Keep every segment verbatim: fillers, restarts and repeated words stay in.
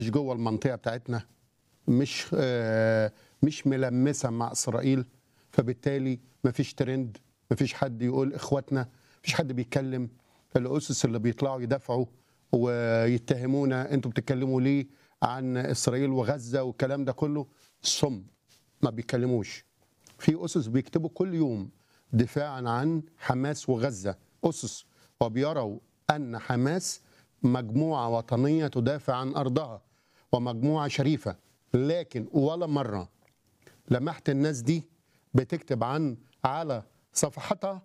مش جوه المنطقة بتاعتنا، مش آه، مش ملمسة مع إسرائيل، فبالتالي مفيش ترند، مفيش حد يقول إخواتنا، مفيش حد بيتكلم. الأسس اللي بيطلعوا يدافعوا ويتهمونا أنتوا بتتكلموا ليه عن إسرائيل وغزة والكلام ده كله صم، ما بيتكلموش. في أسس بيكتبوا كل يوم دفاعا عن حماس وغزة، أسس وبيروا أن حماس مجموعة وطنية تدافع عن أرضها ومجموعة شريفة، لكن ولا مرة لمحت الناس دي بتكتب عن على صفحتها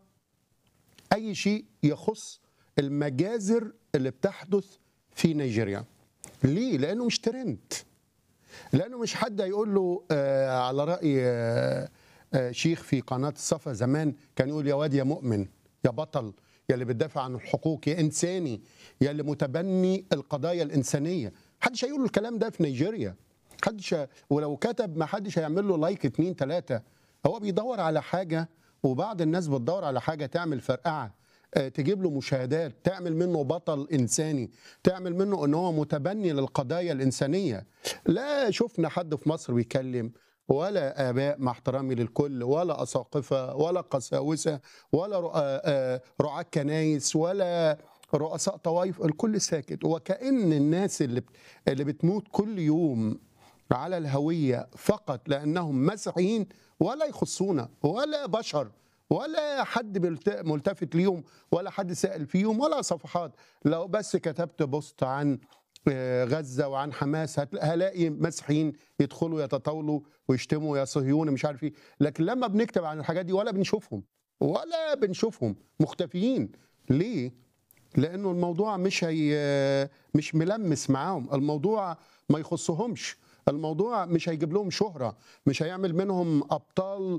أي شيء يخص المجازر اللي بتحدث في نيجيريا. ليه؟ لأنه مش ترند، لأنه مش حد هيقول له آه على رأي آه آه شيخ في قناة الصفا زمان كان يقول يا واد يا مؤمن يا بطل يا اللي بتدافع عن الحقوق يا إنساني يا اللي متبني القضايا الإنسانية. محدش هيقول له الكلام ده في نيجيريا، محدش، ولو كتب ما حدش هيعمل له لايك اتنين تلاتة. هو بيدور على حاجة، وبعض الناس بتدور على حاجة تعمل فرقعة، آه، تجيب له مشاهدات، تعمل منه بطل إنساني، تعمل منه ان هو متبني للقضايا الإنسانية. لا شفنا حد في مصر بيتكلم، ولا آباء مع احترامي للكل، ولا أساقفة، ولا قساوسة، ولا رؤ- آه، آه، رعاة كنايس، ولا رؤساء طوائف، الكل ساكت. وكأن الناس اللي بت- اللي بتموت كل يوم على الهوية فقط لأنهم مسيحيين ولا يخصونا، ولا بشر، ولا حد بيلت- ملتفت ليهم، ولا حد سائل فيهم، ولا صفحات. لو بس كتبت بوست عن آه، غزة وعن حماس هت- هلاقي مسيحيين يدخلوا يتطاولوا ويشتموا يا صهيوني مش عارف ايه. لكن لما بنكتب عن الحاجات دي ولا بنشوفهم، ولا بنشوفهم، مختفيين. ليه؟ لانه الموضوع مش هي مش ملمس معاهم، الموضوع ما يخصهمش، الموضوع مش هيجيب لهم شهرة، مش هيعمل منهم ابطال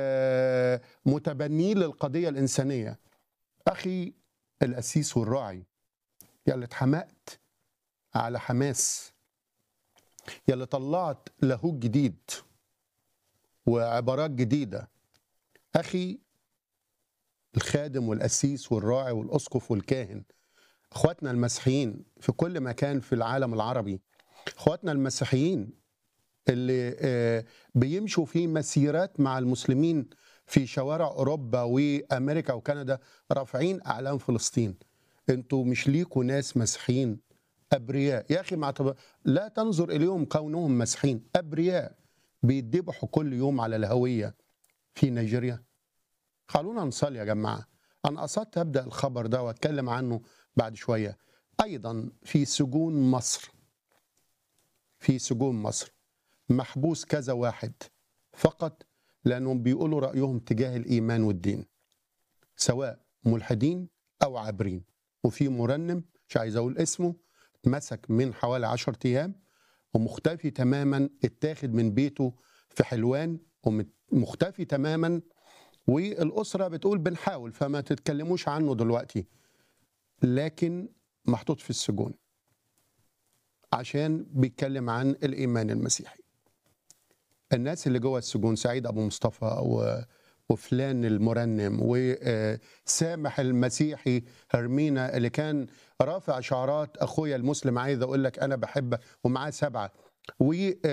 آه، متبنين للقضية الإنسانية. اخي القسيس والراعي يا اللي اتحمقت على حماس، يا اللي طلعت لاهوت جديد وعبارات جديدة، اخي الخادم والقسيس والراعي والاسقف والكاهن، اخواتنا المسيحيين في كل مكان في العالم العربي، اخواتنا المسيحيين اللي آه، بيمشوا في مسيرات مع المسلمين في شوارع اوروبا وامريكا وكندا رافعين اعلام فلسطين. انتوا مش ليكوا ناس مسيحيين ابرياء يا اخي؟ مع طب... لا تنظر اليهم كونهم مسيحيين، ابرياء بيتذبحوا كل يوم على الهويه في نيجيريا. خلونا نصلي يا جماعه. انا قصدت ابدا الخبر ده واتكلم عنه بعد شويه. ايضا في سجون مصر، في سجون مصر محبوس كذا واحد فقط لانهم بيقولوا رايهم تجاه الايمان والدين، سواء ملحدين او عابرين. وفي مرنم مش عايز اقول اسمه اتمسك من حوالي عشرة ايام ومختفي تماما، اتاخد من بيته في حلوان ومختفي تماما، والاسره بتقول بنحاول فما تتكلموش عنه دلوقتي، لكن محطوط في السجون عشان بيتكلم عن الايمان المسيحي. الناس اللي جوه السجون سعيد ابو مصطفى و وفلان المرنم وسامح المسيحي هرمينا اللي كان رافع شعارات اخويا المسلم عايز اقول لك انا بحبك ومعاه سبعه، و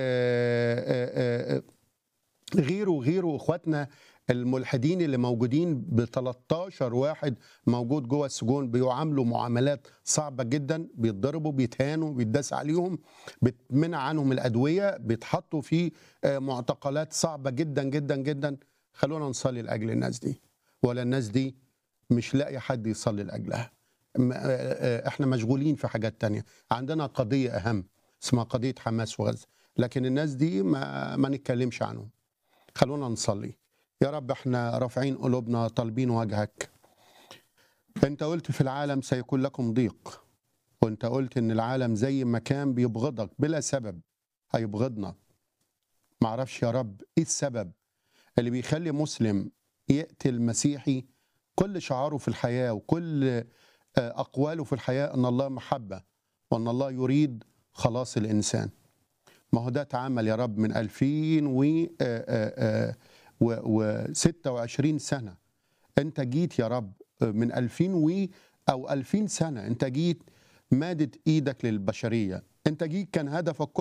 غيره وغيره اخواتنا الملحدين اللي موجودين ب تلتاشر واحد موجود جوه السجون بيعاملوا معاملات صعبه جدا، بيتضربوا بيتهانوا بيتداس عليهم، بتمنع عنهم الادويه، بيتحطوا في آه، معتقلات صعبه جدا جدا جدا. خلونا نصلي لاجل الناس دي، ولا الناس دي مش لاقي حد يصلي لاجلها. م- آه، آه، احنا مشغولين في حاجات تانية، عندنا قضيه اهم اسمها قضيه حماس وغزه، لكن الناس دي ما, ما نتكلمش عنهم. خلونا نصلي. يا رب احنا رافعين قلوبنا طالبين وجهك. انت قلت في العالم سيكون لكم ضيق، وانت قلت ان العالم زي ما كان بيبغضك بلا سبب هيبغضنا. معرفش يا رب ايه السبب اللي بيخلي مسلم يقتل مسيحي كل شعاره في الحياة وكل آه، أقواله في الحياة أن الله محبة وأن الله يريد خلاص الإنسان. ما هو ده اتعمل يا رب من ألفين وستة وعشرين سنة. انت جيت يا رب من ألفين و او ألفين سنة، انت جيت مادت ايدك للبشرية، انت جيت كان هدفك